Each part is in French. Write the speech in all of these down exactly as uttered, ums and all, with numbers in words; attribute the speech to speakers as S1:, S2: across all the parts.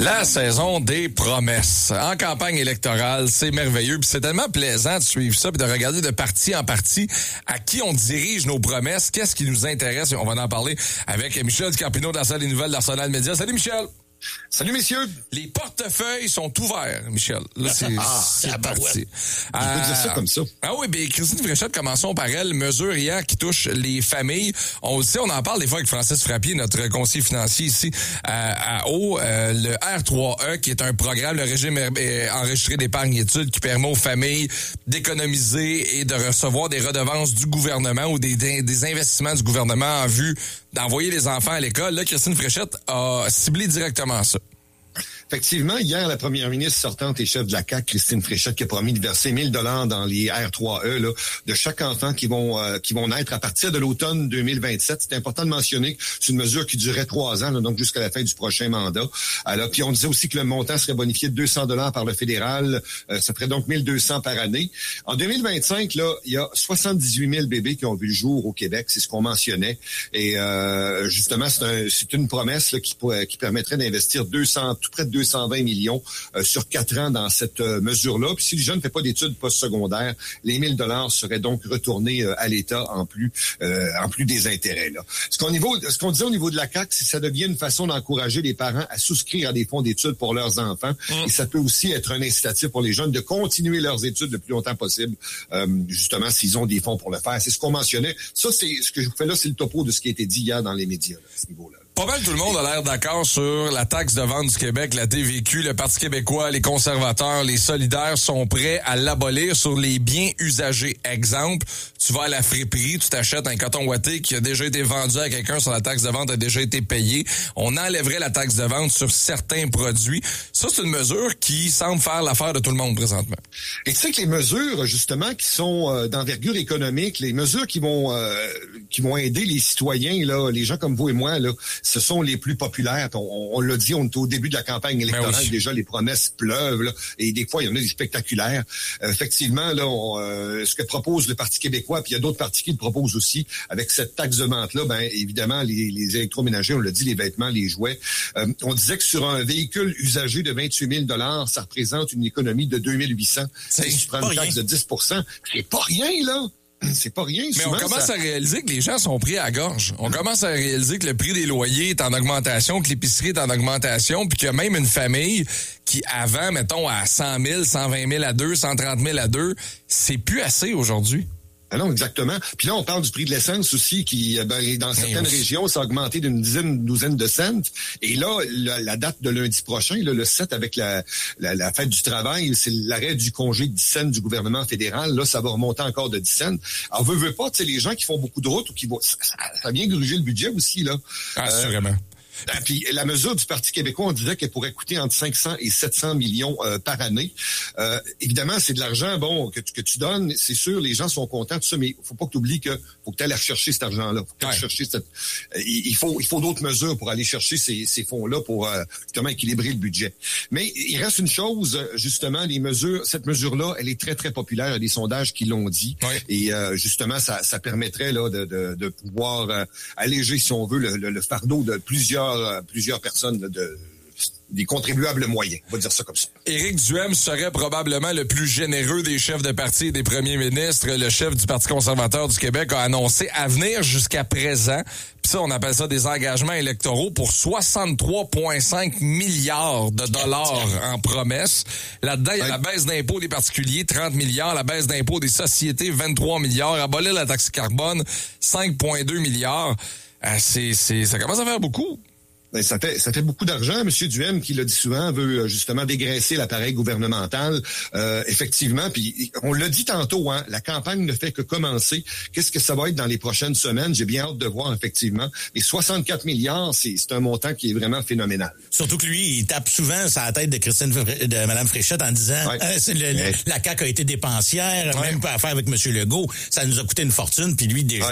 S1: La saison des promesses. En campagne électorale, c'est merveilleux. Puis c'est tellement plaisant de suivre ça puis de regarder de parti en parti à qui on dirige nos promesses, qu'est-ce qui nous intéresse. On va en parler avec Michel Di-Carpino de la salle des nouvelles d'Arsenal Média. Salut Michel!
S2: Salut messieurs!
S1: Les portefeuilles sont ouverts, Michel. Là, c'est,
S2: ah,
S1: c'est parti.
S2: On peut dire ça comme ça.
S1: Ah oui, bien, Christine Fréchette, commençons par elle. Mesure hier qui touche les familles. On le sait, on en parle des fois avec Francis Frappier, notre conseiller financier ici à, à Haut. Euh, le R trois E, qui est un programme, le régime enregistré d'épargne études qui permet aux familles d'économiser et de recevoir des redevances du gouvernement ou des, des, des investissements du gouvernement en vue d'envoyer les enfants à l'école. Là, Christine Fréchette a ciblé directement ça.
S2: Effectivement, hier, la première ministre sortante et chef de la C A Q, Christine Fréchette, qui a promis de verser mille dollars dans les R trois E là, de chaque enfant qui vont euh, qui vont naître à partir de l'automne deux mille vingt-sept. C'est important de mentionner que c'est une mesure qui durerait trois ans, là, donc jusqu'à la fin du prochain mandat. Alors, puis on disait aussi que le montant serait bonifié de deux cents dollars par le fédéral. Euh, ça ferait donc mille deux cents par année. En deux mille vingt-cinq, là, il y a soixante-dix-huit mille bébés qui ont vu le jour au Québec. C'est ce qu'on mentionnait. Et euh, justement, c'est, un, c'est une promesse là, qui, qui permettrait d'investir deux cents, tout près de deux cent vingt millions euh, sur quatre ans dans cette euh, mesure-là. Puis si le jeune ne fait pas d'études postsecondaires, les mille dollars seraient donc retournés euh, à l'État en plus euh, en plus des intérêts. Là. Ce qu'on niveau, ce qu'on disait au niveau de la C A Q, c'est que ça devient une façon d'encourager les parents à souscrire à des fonds d'études pour leurs enfants. Mmh. Et ça peut aussi être un incitatif pour les jeunes de continuer leurs études le plus longtemps possible, euh, justement s'ils ont des fonds pour le faire. C'est ce qu'on mentionnait. Ça, c'est ce que je vous fais là, c'est le topo de ce qui a été dit hier dans les médias là, à ce niveau-là.
S1: Pas mal tout le monde a l'air d'accord sur la taxe de vente du Québec, la T V Q, le Parti québécois, les conservateurs, les solidaires sont prêts à l'abolir sur les biens usagés. Exemple, tu vas à la friperie, tu t'achètes un coton ouaté qui a déjà été vendu à quelqu'un sur la taxe de vente, a déjà été payé. On enlèverait la taxe de vente sur certains produits. Ça, c'est une mesure qui semble faire l'affaire de tout le monde présentement.
S2: Et tu sais que les mesures, justement, qui sont euh, d'envergure économique, les mesures qui vont euh, qui vont aider les citoyens, là, les gens comme vous et moi, là, ce sont les plus populaires. On, on l'a dit, on est au début de la campagne électorale. Oui. Déjà, les promesses pleuvent. Là, et des fois, il y en a des spectaculaires. Euh, effectivement, là, on, euh, ce que propose le Parti québécois, puis il y a d'autres partis qui le proposent aussi, avec cette taxe de vente-là, ben évidemment, les, les électroménagers, on l'a dit, les vêtements, les jouets. Euh, on disait que sur un véhicule usagé de vingt-huit mille dollars, ça représente une économie de deux mille huit cents.
S1: C'est
S2: si tu prends une taxe de dix pour cent, c'est pas rien, là. C'est pas rien.
S1: Mais
S2: souvent,
S1: on commence
S2: ça...
S1: à réaliser que les gens sont pris à la gorge. On commence à réaliser que le prix des loyers est en augmentation, que l'épicerie est en augmentation, puis qu'il y a même une famille qui, avant, mettons, à cent mille, cent vingt mille à deux, cent trente mille à deux, c'est plus assez aujourd'hui.
S2: Ah non, exactement. Puis là, on parle du prix de l'essence aussi, qui, ben, dans certaines oui. régions, ça a augmenté d'une dizaine, une douzaine de cents. Et là, la, la date de lundi prochain, là, le sept, avec la, la, la fête du travail, c'est l'arrêt du congé de dix cents du gouvernement fédéral. Là, ça va remonter encore de dix cents. Alors, veut, veut pas, tu sais, les gens qui font beaucoup de routes ou qui vont, ça, ça, ça vient gruger le budget aussi, là.
S1: Ah, assurément. Euh,
S2: Puis la mesure du Parti québécois, on disait qu'elle pourrait coûter entre cinq cents et sept cents millions euh, par année. Euh, évidemment, c'est de l'argent bon que tu, que tu donnes. C'est sûr, les gens sont contents de ça, mais il faut pas que tu oublies que faut que tu ailles chercher cet argent-là. Faut que ouais. chercher cette, euh, il faut il faut d'autres mesures pour aller chercher ces, ces fonds-là pour euh, justement équilibrer le budget. Mais il reste une chose, justement, les mesures. Cette mesure-là, elle est très très populaire. Il y a des sondages qui l'ont dit. Ouais. Et euh, justement, ça, ça permettrait là de, de, de pouvoir euh, alléger, si on veut, le, le, le fardeau de plusieurs plusieurs personnes de, de des contribuables moyens, on va dire ça comme ça.
S1: Éric Duhaime serait probablement le plus généreux des chefs de parti et des premiers ministres. Le chef du Parti conservateur du Québec a annoncé à venir jusqu'à présent, puis ça, on appelle ça des engagements électoraux pour soixante-trois virgule cinq milliards de dollars en promesses. Là-dedans, il y a la baisse d'impôts des particuliers, trente milliards, la baisse d'impôts des sociétés, vingt-trois milliards, abolir la taxe carbone, cinq virgule deux milliards. Euh, c'est, c'est, ça commence à faire beaucoup.
S2: Ben, ça fait ça fait beaucoup d'argent. M. Duhaime, qui l'a dit souvent, veut justement dégraisser l'appareil gouvernemental. Euh, effectivement, puis on l'a dit tantôt, hein, la campagne ne fait que commencer. Qu'est-ce que ça va être dans les prochaines semaines? J'ai bien hâte de voir, effectivement. Les soixante-quatre milliards, c'est, c'est un montant qui est vraiment phénoménal.
S3: Surtout que lui, il tape souvent sur la tête de Christine, de Mme Fréchette en disant ouais. euh, c'est le, ouais. la C A Q a été dépensière, ouais. même pas à faire avec M. Legault. Ça nous a coûté une fortune, puis lui, déjà, ouais. il,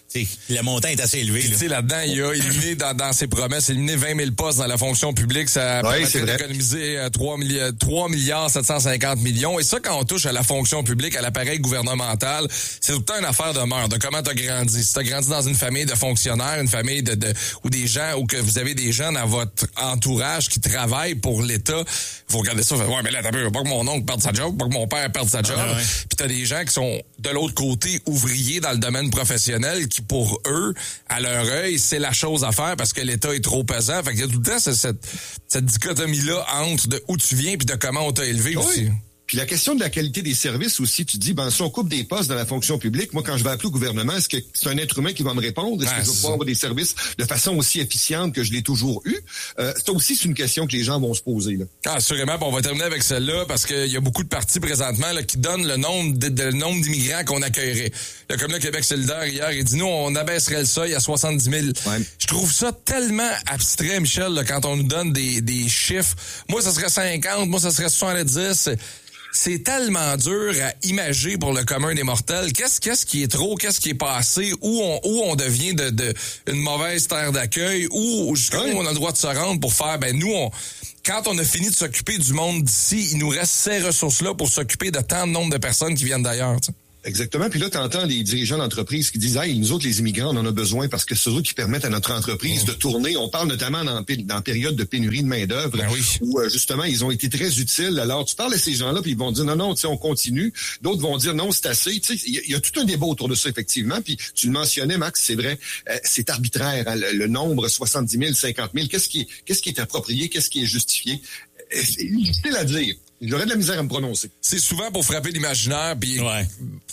S3: le montant est assez élevé.
S1: Tu sais, là. là-dedans, il a éliminé dans, dans ses promesses, éliminé vingt mille postes dans la fonction publique. Ça
S2: ouais,
S1: permettrait d'économiser trois milliards sept cent cinquante millions. Et ça, quand on touche à la fonction publique, à l'appareil gouvernemental, c'est tout le temps une affaire de mœurs, de comment tu as grandi. Si tu as grandi dans une famille de fonctionnaires, une famille de, de ou des gens, ou que vous avez des gens dans votre entourage qui travaillent pour l'État, vous regardez ça, vous faites, ouais, mais là, t'as peur, pas que mon oncle perde sa job, pas que mon père perde sa job. Ah, ouais. Puis t'as des gens qui sont de l'autre côté ouvriers dans le domaine professionnel qui, pour eux, à leur œil, c'est la chose à faire parce que l'État est trop pesant. Fait qu'il y a tout le temps cette, cette, cette dichotomie-là entre de où tu viens puis de comment on t'a élevé oui. aussi.
S2: Puis la question de la qualité des services aussi, tu dis, ben si on coupe des postes dans la fonction publique, moi, quand je vais appeler au gouvernement, est-ce que c'est un être humain qui va me répondre? Est-ce ouais, que je vais pouvoir avoir des services de façon aussi efficiente que je l'ai toujours eu? Euh, c'est aussi c'est une question que les gens vont se poser. Là.
S1: Ah, assurément, on va terminer avec celle-là parce qu'il y a beaucoup de partis présentement là, qui donnent le nombre de, de le nombre d'immigrants qu'on accueillerait. Là, comme le Québec solidaire hier, il dit, nous, on abaisserait le seuil à soixante-dix mille. Ouais. Je trouve ça tellement abstrait, Michel, là, quand on nous donne des, des chiffres. Moi, ça serait cinquante, moi, ça serait soixante-dix. C'est tellement dur à imager pour le commun des mortels. Qu'est-ce, qu'est-ce qui est trop? Qu'est-ce qui est passé? Où on, où on devient de, de une mauvaise terre d'accueil? Où, jusqu'où oui. on a le droit de se rendre pour faire, ben, nous, on, quand on a fini de s'occuper du monde d'ici, il nous reste ces ressources-là pour s'occuper de tant de nombre de personnes qui viennent d'ailleurs, tu sais.
S2: Exactement. Puis là, tu entends les dirigeants d'entreprise qui disent « Hey, nous autres, les immigrants, on en a besoin parce que c'est eux qui permettent à notre entreprise mmh. de tourner. » On parle notamment dans, dans période de pénurie de main-d'œuvre ben oui. où, euh, justement, ils ont été très utiles. Alors, tu parles à ces gens-là, puis ils vont dire « Non, non, tu sais, on continue. » D'autres vont dire « Non, c'est assez. » Tu sais, il y, y a tout un débat autour de ça, effectivement. Puis tu le mentionnais, Max, c'est vrai, euh, c'est arbitraire. Hein, le, le nombre, soixante-dix mille, cinquante mille. Qu'est-ce qui est, qu'est-ce qui est approprié? Qu'est-ce qui est justifié? Euh, c'est difficile à dire. J'aurais de la misère à me prononcer.
S1: C'est souvent pour frapper l'imaginaire puis ouais.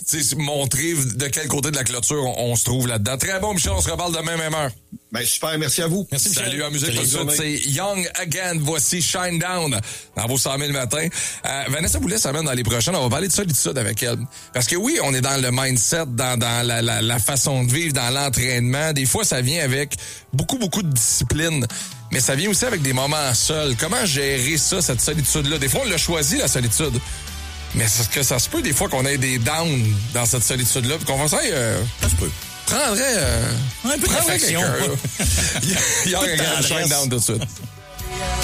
S1: montrer de quel côté de la clôture on, on se trouve là-dedans. Très bon, Michel, on se reparle demain même heure.
S2: Ben super, merci à vous.
S1: Merci, Michel. Salut à Musique Tout c'est Young Again. Voici Shine Down dans vos cent mille matins. Euh, Vanessa Boulay s'amène dans les prochaines. On va parler de solitude avec elle. Parce que oui, on est dans le mindset, dans, dans la, la, la façon de vivre, dans l'entraînement. Des fois, ça vient avec beaucoup, beaucoup de discipline. Mais ça vient aussi avec des moments seuls. Comment gérer ça, cette solitude-là? Des fois, on l'a choisi, la solitude. Mais est-ce que ça se peut des fois qu'on ait des downs dans cette solitude-là? Puis qu'on va dire, euh,
S3: ça se peut.
S1: Prendrait, euh,
S3: un peu d'affection.
S1: Il y a un Shine Down tout de suite.